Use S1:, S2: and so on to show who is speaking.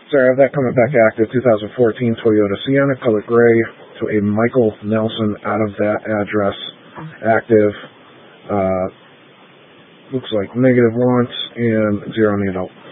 S1: So I have that coming back active. 2014 Toyota Sienna, color gray, to a Michael Nelson out of that address. Active. Looks like negative once and 0 on the adult.